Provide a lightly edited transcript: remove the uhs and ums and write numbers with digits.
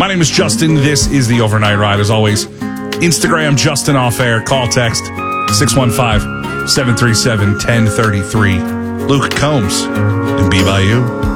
My name is Justin. This is the Overnight Ride. As always, Instagram, Justin Off Air. Call, text 615-737-1033. Luke Combs and Be By You.